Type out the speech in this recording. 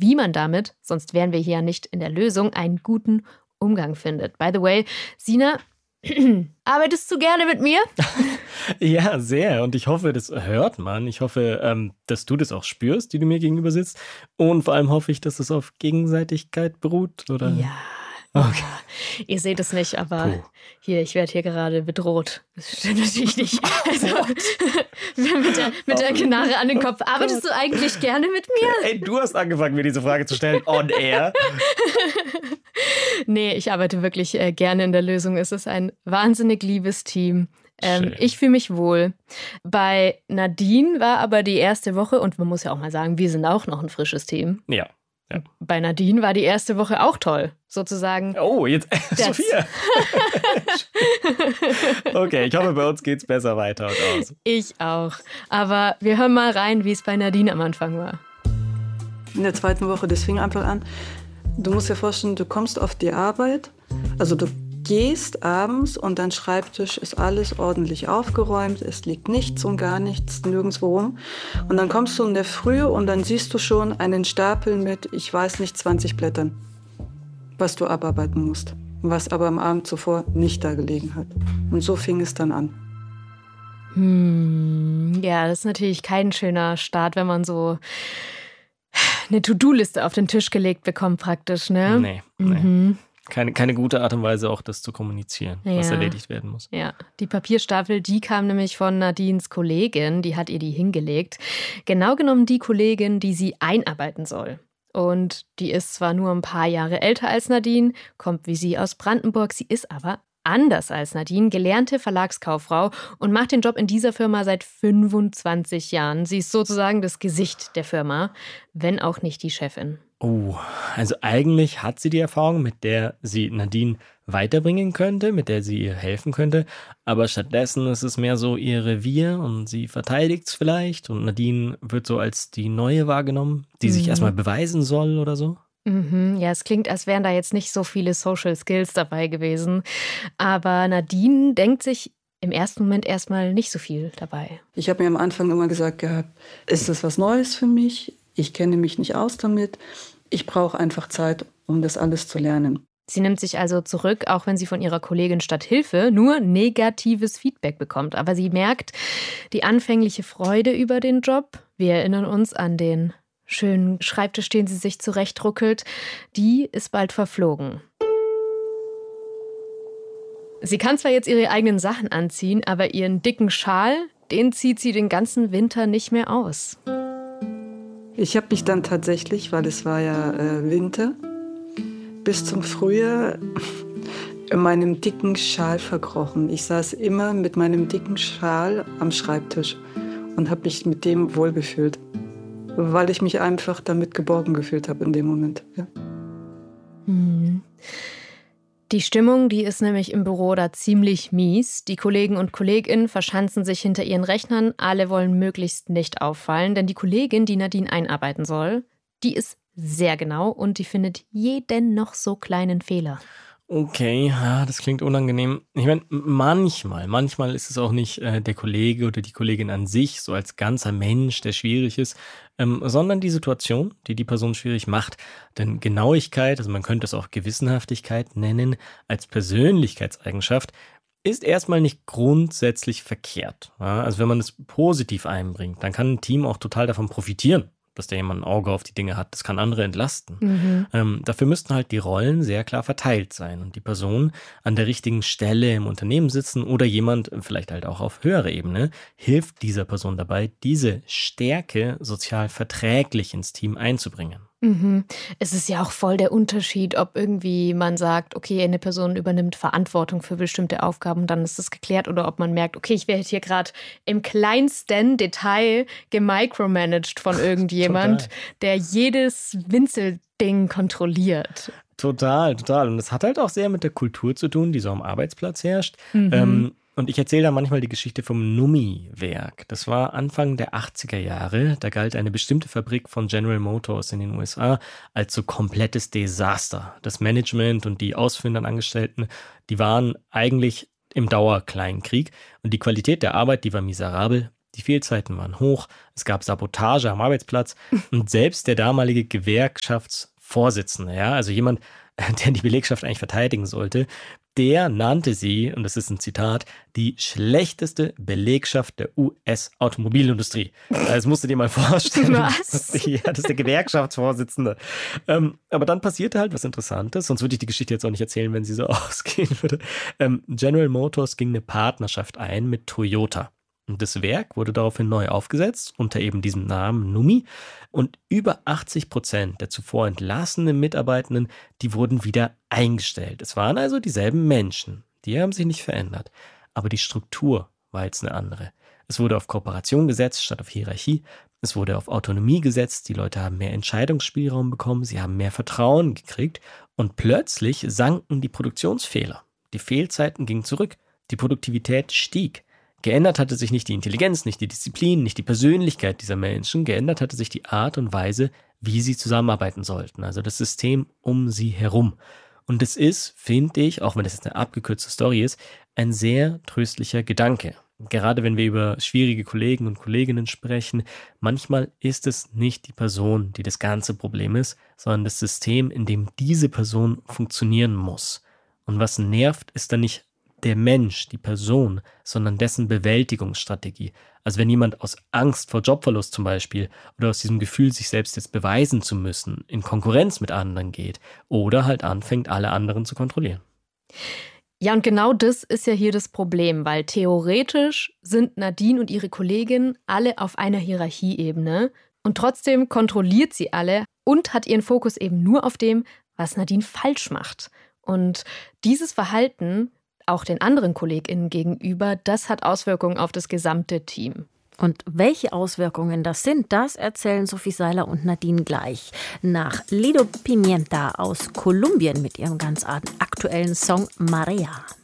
wie man damit, sonst wären wir hier ja nicht in der Lösung, einen guten Umgang findet. By the way, Sina, arbeitest du gerne mit mir? Ja, sehr. Und ich hoffe, das hört man. Ich hoffe, dass du das auch spürst, die du mir gegenüber sitzt. Und vor allem hoffe ich, dass es auf Gegenseitigkeit beruht, oder? Ja. Okay. Ihr seht es nicht, aber hier, ich werde hier gerade bedroht. Das stimmt natürlich nicht. Also mit der Knarre an den Kopf. Arbeitest du eigentlich gerne mit mir? Ey, du hast angefangen, mir diese Frage zu stellen. On air. Nee, ich arbeite wirklich gerne in der Lösung. Es ist ein wahnsinnig liebes Team. Ich fühle mich wohl. Bei Nadine war aber die erste Woche, und man muss ja auch mal sagen, wir sind auch noch ein frisches Team. Ja. Bei Nadine war die erste Woche auch toll, sozusagen. Oh, jetzt Sophia. Okay, ich hoffe, bei uns geht's besser weiter und aus. Ich auch. Aber wir hören mal rein, wie es bei Nadine am Anfang war. In der zweiten Woche, das fing einfach an. Du musst dir vorstellen, du kommst auf die Arbeit, also du gehst abends und dein Schreibtisch ist alles ordentlich aufgeräumt, es liegt nichts und gar nichts, nirgendwo rum. Und dann kommst du in der Früh und dann siehst du schon einen Stapel mit, ich weiß nicht, 20 Blättern, was du abarbeiten musst, was aber am Abend zuvor nicht da gelegen hat. Und so fing es dann an. Ja, das ist natürlich kein schöner Start, wenn man so eine To-Do-Liste auf den Tisch gelegt bekommt praktisch, ne? Nee. Mhm. Keine gute Art und Weise, auch das zu kommunizieren, was erledigt werden muss. Ja, die Papierstapel, die kam nämlich von Nadines Kollegin, die hat ihr die hingelegt. Genau genommen die Kollegin, die sie einarbeiten soll. Und die ist zwar nur ein paar Jahre älter als Nadine, kommt wie sie aus Brandenburg, sie ist aber anders als Nadine, gelernte Verlagskauffrau und macht den Job in dieser Firma seit 25 Jahren. Sie ist sozusagen das Gesicht der Firma, wenn auch nicht die Chefin. Oh, also eigentlich hat sie die Erfahrung, mit der sie Nadine weiterbringen könnte, mit der sie ihr helfen könnte, aber stattdessen ist es mehr so ihr Revier und sie verteidigt es vielleicht und Nadine wird so als die Neue wahrgenommen, die sich erstmal beweisen soll oder so. Ja, es klingt, als wären da jetzt nicht so viele Social Skills dabei gewesen, aber Nadine denkt sich im ersten Moment erstmal nicht so viel dabei. Ich habe mir am Anfang immer gesagt gehabt, ist das was Neues für mich? Ich kenne mich nicht aus damit. Ich brauche einfach Zeit, um das alles zu lernen. Sie nimmt sich also zurück, auch wenn sie von ihrer Kollegin statt Hilfe nur negatives Feedback bekommt. Aber sie merkt die anfängliche Freude über den Job. Wir erinnern uns an den schönen Schreibtisch, den sie sich zurechtruckelt. Die ist bald verflogen. Sie kann zwar jetzt ihre eigenen Sachen anziehen, aber ihren dicken Schal, den zieht sie den ganzen Winter nicht mehr aus. Ich habe mich dann tatsächlich, weil es war ja Winter, bis zum Frühjahr in meinem dicken Schal verkrochen. Ich saß immer mit meinem dicken Schal am Schreibtisch und habe mich mit dem wohlgefühlt, weil ich mich einfach damit geborgen gefühlt habe in dem Moment. Ja. Die Stimmung, die ist nämlich im Büro da ziemlich mies. Die Kollegen und Kolleginnen verschanzen sich hinter ihren Rechnern. Alle wollen möglichst nicht auffallen, denn die Kollegin, die Nadine einarbeiten soll, die ist sehr genau und die findet jeden noch so kleinen Fehler. Okay, ja, das klingt unangenehm. Ich meine, manchmal ist es auch nicht der Kollege oder die Kollegin an sich, so als ganzer Mensch, der schwierig ist, sondern die Situation, die die Person schwierig macht. Denn Genauigkeit, also man könnte es auch Gewissenhaftigkeit nennen, als Persönlichkeitseigenschaft, ist erstmal nicht grundsätzlich verkehrt. Ja, also wenn man es positiv einbringt, dann kann ein Team auch total davon profitieren, dass da jemand ein Auge auf die Dinge hat. Das kann andere entlasten. Dafür müssten halt die Rollen sehr klar verteilt sein und die Person an der richtigen Stelle im Unternehmen sitzen oder jemand, vielleicht halt auch auf höherer Ebene, hilft dieser Person dabei, diese Stärke sozial verträglich ins Team einzubringen. Es ist ja auch voll der Unterschied, ob irgendwie man sagt, okay, eine Person übernimmt Verantwortung für bestimmte Aufgaben, dann ist das geklärt, oder ob man merkt, okay, ich werde hier gerade im kleinsten Detail gemicromanagt von irgendjemand, der jedes Winzelding kontrolliert. Total. Und das hat halt auch sehr mit der Kultur zu tun, die so am Arbeitsplatz herrscht. Und ich erzähle da manchmal die Geschichte vom Nummi-Werk. Das war Anfang der 80er Jahre. Da galt eine bestimmte Fabrik von General Motors in den USA als so komplettes Desaster. Das Management und die ausführenden Angestellten, die waren eigentlich im Dauerkleinkrieg. Und die Qualität der Arbeit, die war miserabel. Die Fehlzeiten waren hoch, es gab Sabotage am Arbeitsplatz und selbst der damalige Gewerkschaftsvorsitzende, ja, also jemand, der die Belegschaft eigentlich verteidigen sollte, der nannte sie, und das ist ein Zitat, die schlechteste Belegschaft der US-Automobilindustrie. Das musst du dir mal vorstellen. Was? Ja, das ist der Gewerkschaftsvorsitzende. Aber dann passierte halt was Interessantes, sonst würde ich die Geschichte jetzt auch nicht erzählen, wenn sie so ausgehen würde. General Motors ging eine Partnerschaft ein mit Toyota. Und das Werk wurde daraufhin neu aufgesetzt, unter eben diesem Namen NUMMI. Und über 80% der zuvor entlassenen Mitarbeitenden, die wurden wieder eingestellt. Es waren also dieselben Menschen. Die haben sich nicht verändert. Aber die Struktur war jetzt eine andere. Es wurde auf Kooperation gesetzt statt auf Hierarchie. Es wurde auf Autonomie gesetzt. Die Leute haben mehr Entscheidungsspielraum bekommen. Sie haben mehr Vertrauen gekriegt. Und plötzlich sanken die Produktionsfehler. Die Fehlzeiten gingen zurück. Die Produktivität stieg. Geändert hatte sich nicht die Intelligenz, nicht die Disziplin, nicht die Persönlichkeit dieser Menschen. Geändert hatte sich die Art und Weise, wie sie zusammenarbeiten sollten. Also das System um sie herum. Und es ist, finde ich, auch wenn das jetzt eine abgekürzte Story ist, ein sehr tröstlicher Gedanke. Gerade wenn wir über schwierige Kollegen und Kolleginnen sprechen, manchmal ist es nicht die Person, die das ganze Problem ist, sondern das System, in dem diese Person funktionieren muss. Und was nervt, ist dann nicht der Mensch, die Person, sondern dessen Bewältigungsstrategie. Also wenn jemand aus Angst vor Jobverlust zum Beispiel oder aus diesem Gefühl, sich selbst jetzt beweisen zu müssen, in Konkurrenz mit anderen geht oder halt anfängt, alle anderen zu kontrollieren. Ja, und genau das ist ja hier das Problem, weil theoretisch sind Nadine und ihre Kollegin alle auf einer Hierarchieebene und trotzdem kontrolliert sie alle und hat ihren Fokus eben nur auf dem, was Nadine falsch macht. Und dieses Verhalten auch den anderen KollegInnen gegenüber, das hat Auswirkungen auf das gesamte Team. Und welche Auswirkungen das sind, das erzählen Sophie Seiler und Nadine gleich. Nach Lido Pimienta aus Kolumbien mit ihrem ganz aktuellen Song Marea.